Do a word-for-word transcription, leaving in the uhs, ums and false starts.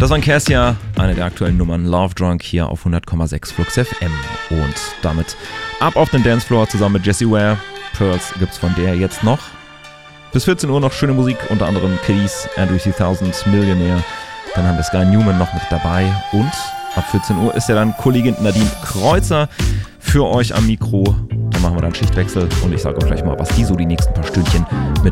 Das war Cassia, eine der aktuellen Nummern Love Drunk hier auf hundert Komma sechs Flux F M. Und damit ab auf den Dancefloor zusammen mit Jessie Ware. Pearls gibt's von der jetzt noch. Bis vierzehn Uhr noch schöne Musik, unter anderem Kiddies, Andrew dreitausend, Millionaire. Dann haben wir Sky Newman noch mit dabei. Und ab vierzehn Uhr ist ja dann Kollegin Nadine Kreuzer für euch am Mikro. Dann machen wir dann Schichtwechsel und ich sage euch gleich mal, was die so die nächsten paar Stündchen mit